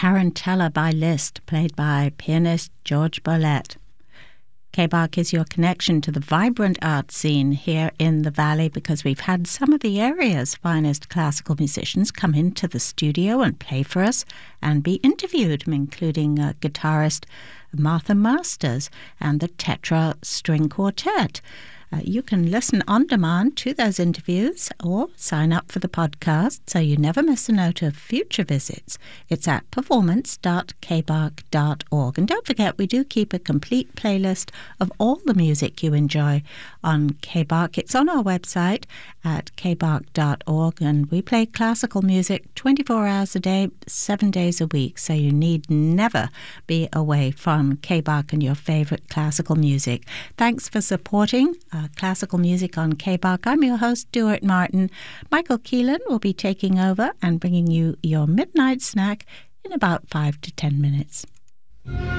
Tarantella by Liszt, played by pianist George Bollett. KBARC is your connection to the vibrant art scene here in the Valley, because we've had some of the area's finest classical musicians come into the studio and play for us and be interviewed, including guitarist Martha Masters and the Tetra String Quartet. You can listen on demand to those interviews or sign up for the podcast so you never miss a note of future visits. It's at performance.kbark.org. And don't forget, we do keep a complete playlist of all the music you enjoy on KBARC. It's on our website at kbark.org, and we play classical music 24 hours a day, 7 days a week, so you need never be away from KBARC and your favourite classical music. Thanks for supporting classical music on KBARC. I'm your host, Stuart Martin. Michael Keelan will be taking over and bringing you your midnight snack in about 5 to 10 minutes.